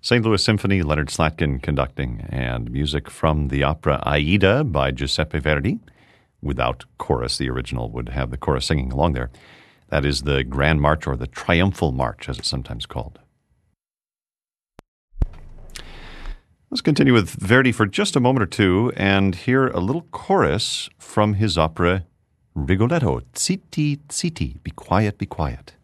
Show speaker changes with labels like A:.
A: St. Louis Symphony, Leonard Slatkin conducting, and music from the opera Aida by Giuseppe Verdi, without chorus. The original would have the chorus singing along there. That is the Grand March, or the Triumphal March, as it's sometimes called. Let's continue with Verdi for just a moment or two and hear a little chorus from his opera Rigoletto. Zitti, zitti, be quiet, be quiet.